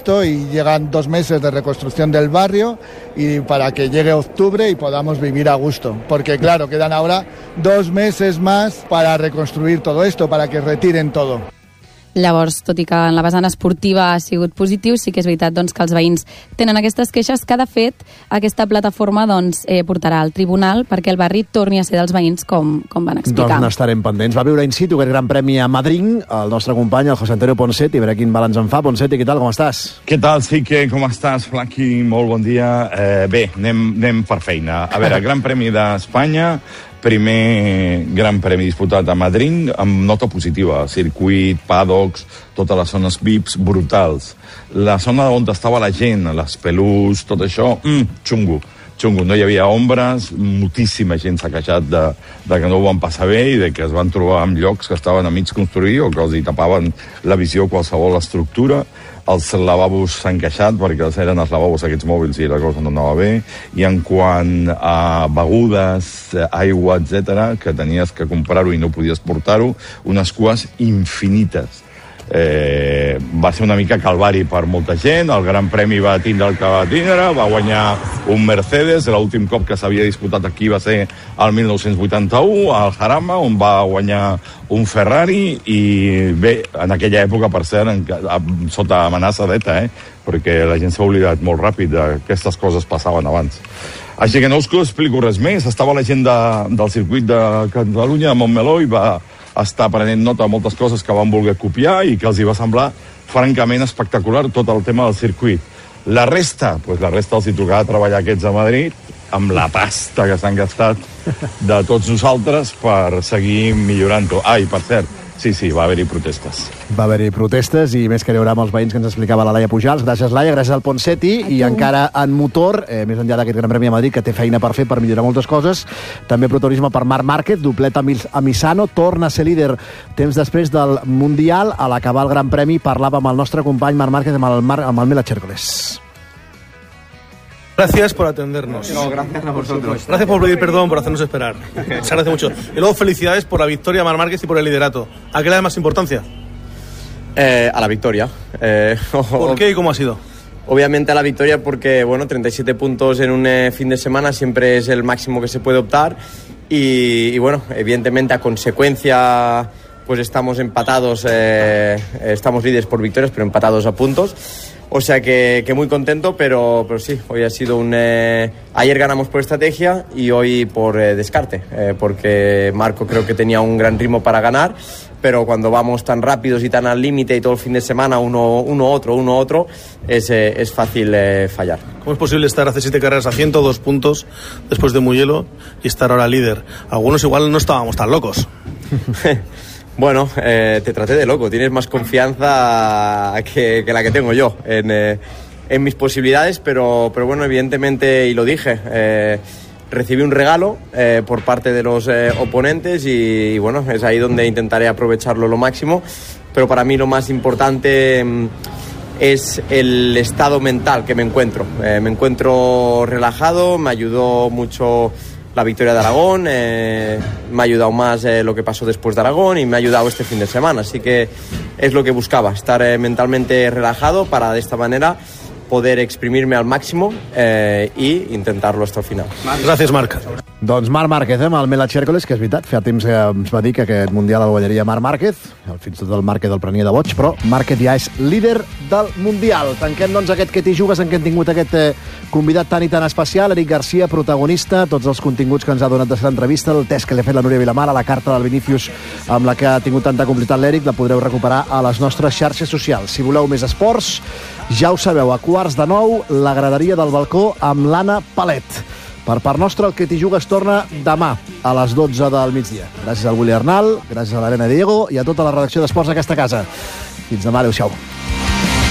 agosto y llegan 2 meses de reconstrucción del barrio y para que llegue octubre y podamos vivir a gusto. Porque claro, quedan ahora 2 meses más para reconstruir todo esto, para que retiren todo. Llavors, tot i que en la vessant esportiva ha sigut positiu, sí que és veritat doncs, que els veïns tenen aquestes queixes que, de fet, aquesta plataforma doncs, portarà al tribunal perquè el barri torni a ser dels veïns com van explicar. Doncs n'estarem pendents. Va viure in situ aquest gran premi a Madrid, el nostre company, el José Antonio Ponset, i a veure quin balanç en fa. Ponset, què tal, com estàs? Què tal, Sique, com estàs, Flaqui? Molt bon dia. Bé, anem per feina. A veure, Gran Premi d'Espanya, primer Gran Premi disputat a Madrid, amb nota positiva, circuit, paddocks, totes les zones VIPs brutals. La zona on estava la gent, les pelús, tot això, xungo. No hi havia ombres, moltíssima gent s'ha queixat de que no ho van passar bé i de que es van trobar en llocs que estaven a mig construir o que els hi tapaven la visió qualsevol estructura. Els lavabos s'han queixat perquè eren els lavabos aquests mòbils i la cosa no anava bé. I en quant a begudes, aigua, etc., que tenies que comprar-ho i no podies portar-ho, unes cues infinites. Va ser una mica calvari per molta gent. El Gran Premi va tindre el que va tindre, va guanyar un Mercedes. L'últim cop que s'havia disputat aquí va ser el 1981 al Jarama, on va guanyar un Ferrari. I bé, en aquella època, per cert, sota amenaça d'ETA, perquè la gent s'ha oblidat molt ràpid que aquestes coses passaven abans. Així que no us explico res més. Estava la gent del circuit de Catalunya, de Montmeló, i va estar prenent nota de moltes coses que van voler copiar i que els hi va semblar francament espectacular tot el tema del circuit. La resta els hi tocava treballar aquests a Madrid amb la pasta que s'han gastat de tots nosaltres per seguir millorant-ho. I per cert, sí, va haver-hi protestes. Va haver-hi protestes i més que veure amb els veïns que ens explicava la Laia Pujals. Gràcies, Laia, gràcies al Ponseti. I encara en motor, més enllà d'aquest Gran Premi a Madrid, que té feina per fer per millorar moltes coses, també protagonisme per Marc Márquez, doblet a Misano, torna a ser líder temps després del Mundial. A l'acabar el Gran Premi parlava amb el nostre company Marc Márquez, amb el Mela Chércoles. Gracias por atendernos. No, gracias a vosotros. Gracias por pedir perdón, por hacernos esperar. Se agradece mucho. Y luego felicidades por la victoria a Marc Márquez y por el liderato. ¿A qué le da más importancia? A la victoria. ¿Por qué y cómo ha sido? Obviamente a la victoria porque, 37 puntos en un fin de semana siempre es el máximo que se puede optar. Y evidentemente a consecuencia, pues estamos empatados, estamos líderes por victorias, pero empatados a puntos. O sea que muy contento, pero sí, hoy ha sido ayer ganamos por estrategia y hoy por descarte, porque Marco creo que tenía un gran ritmo para ganar, pero cuando vamos tan rápidos y tan al límite y todo el fin de semana uno otro, es fácil fallar. ¿Cómo es posible estar hace 7 carreras a 102 puntos después de Mugello y estar ahora líder? Algunos igual no estábamos tan locos. Bueno, te traté de loco. Tienes más confianza que la que tengo yo en mis posibilidades, pero evidentemente, y lo dije, recibí un regalo por parte de los oponentes y es ahí donde intentaré aprovecharlo lo máximo. Pero para mí lo más importante es el estado mental que me encuentro. Me encuentro relajado, me ayudó mucho la victoria de Aragón, me ha ayudado más lo que pasó después de Aragón y me ha ayudado este fin de semana, así que es lo que buscaba, estar mentalmente relajado para de esta manera poder exprimirme al máximo i intentar-lo hasta el final. Gràcies, Marc. Doncs Marc Márquez, amb el Mela Chércoles, que és veritat, fa temps que ens va dir que aquest Mundial el guanyaria Marc Márquez, fins i tot el Márquez el prenia de boig, però Márquez ja és líder del Mundial. Tanquem, doncs, aquest Que t'hi jugues en què hem tingut aquest convidat tan i tan especial, Eric Garcia, protagonista, tots els continguts que ens ha donat de la entrevista, el test que li ha fet la Núria Vilamar, a la carta del Vinícius amb la que ha tingut tanta completat l'Eric, la podreu recuperar a les nostres xarxes socials. Si voleu més esports, ja ho sabeu, a 8:45, la graderia del balcó amb l'Anna Palet. Per part nostra, el Que t'hi jugues torna demà a les 12 del migdia. Gràcies al Willy Arnal, gràcies a l'Helena Diego i a tota la redacció d'Esports d'aquesta casa. Fins demà, adéu-siau.